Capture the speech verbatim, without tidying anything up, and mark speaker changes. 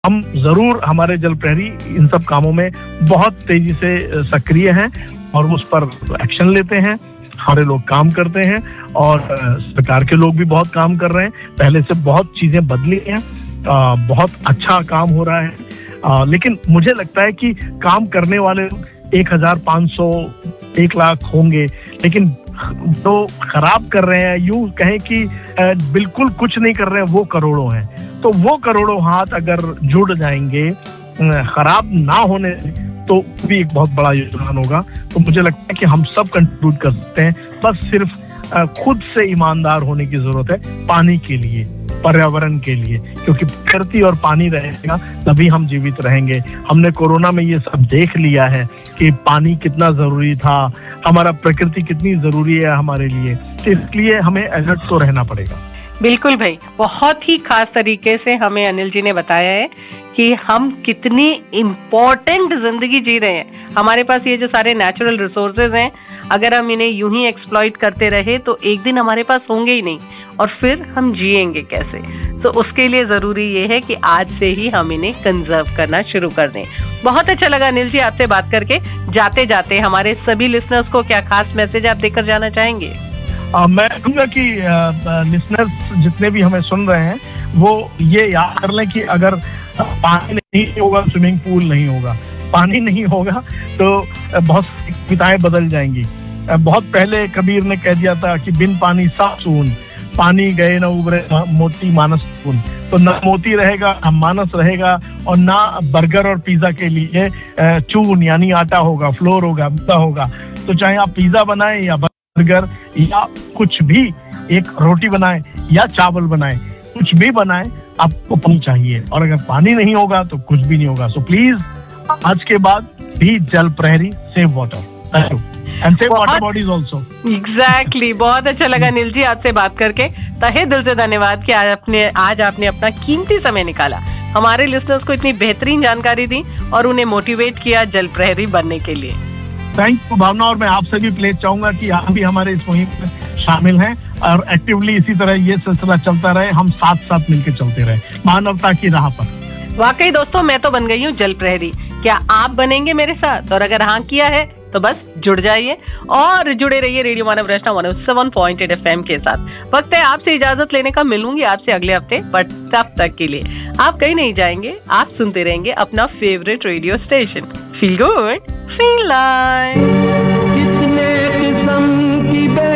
Speaker 1: हम जरूर, हमारे जल प्रहरी इन सब कामों में बहुत तेजी से सक्रिय हैं और उस पर एक्शन लेते हैं। हमारे लोग काम करते हैं और सरकार के लोग भी बहुत काम कर रहे हैं। पहले से बहुत चीजें बदली हैं, बहुत अच्छा काम हो रहा है। आ, लेकिन मुझे लगता है कि काम करने वाले एक हजार पाँच सौ एक लाख होंगे, लेकिन तो खराब कर रहे हैं, यूं कहें कि बिल्कुल कुछ नहीं कर रहे हैं, वो करोड़ों हैं। तो वो करोड़ों हाथ अगर जुड़ जाएंगे खराब ना होने, तो भी एक बहुत बड़ा योगदान होगा। तो मुझे लगता है कि हम सब कंट्रीब्यूट कर सकते हैं, बस सिर्फ खुद से ईमानदार होने की जरूरत है पानी के लिए, पर्यावरण के लिए, क्योंकि प्रकृति और पानी रहेगा तभी हम जीवित रहेंगे। हमने कोरोना में ये सब देख लिया है कि पानी कितना जरूरी था, हमारा प्रकृति कितनी जरूरी है हमारे लिए, तो इसलिए हमें अलर्ट तो रहना पड़ेगा।
Speaker 2: बिल्कुल भाई, बहुत ही खास तरीके से हमें अनिल जी ने बताया है कि हम कितनी इम्पोर्टेंट जिंदगी जी रहे हैं। हमारे पास ये जो सारे नेचुरल रिसोर्सेज हैं, अगर हम इन्हें यूं ही एक्सप्लॉइट करते रहे तो एक दिन हमारे पास होंगे ही नहीं, और फिर हम जिएंगे कैसे। तो उसके लिए जरूरी ये है कि आज से ही हम इन्हें कंजर्व करना शुरू कर दें। बहुत अच्छा लगा अनिल जी आपसे बात करके। जाते जाते हमारे सभी लिसनर्स को क्या खास मैसेज आप देकर जाना चाहेंगे?
Speaker 1: आ, मैं कहूँगा कि लिसनर्स जितने भी हमें सुन रहे हैं वो ये याद कर लें कि अगर पानी नहीं होगा स्विमिंग पूल नहीं होगा, पानी नहीं होगा तो बहुत सी कविताएं बदल जाएंगी। बहुत पहले कबीर ने कह दिया था कि बिन पानी सब सून, पानी गए न उबरे मोती मानस सून। तो ना मोती रहेगा, ना मानस रहेगा, और ना बर्गर और पिज्जा के लिए चून यानी आटा होगा, फ्लोर होगा, मैदा होगा। तो चाहे आप पिज्जा बनाएं या बर्गर या कुछ भी, एक रोटी बनाएं या चावल बनाएं, कुछ भी बनाएं, आपको पानी चाहिए, और अगर पानी नहीं होगा तो कुछ भी नहीं होगा। सो प्लीज आज के बाद भी जल प्रहरी, save water, thank you, and save water bodies also.
Speaker 2: Exactly, बहुत अच्छा लगा नील जी आपसे बात करके। तहे दिल से धन्यवाद कि आज आपने आज आपने अपना कीमती समय निकाला, हमारे लिसनर्स को इतनी बेहतरीन जानकारी दी और उन्हें मोटिवेट किया जल प्रहरी बनने के लिए।
Speaker 1: थैंक यू भावना, और मैं आपसे भी प्लीज चाहूंगा कि आप भी हमारे इस मुहिम में शामिल हैं और एक्टिवली इसी तरह ये सिलसिला चलता रहे, हम साथ साथ मिलकर चलते रहे मानवता की राह पर।
Speaker 2: वाकई दोस्तों, मैं तो बन गई हूँ जल प्रहरी। क्या आप बनेंगे मेरे साथ? और अगर हाँ किया है तो बस जुड़ जाइए और जुड़े रहिए रेडियो मानव रचना one O seven point eight F M के साथ। वक्त है आपसे इजाजत लेने का, मिलूंगी आपसे अगले हफ्ते, बट तब तक के लिए आप कहीं नहीं जाएंगे, आप सुनते रहेंगे अपना favourite radio station. Feel good, feel like.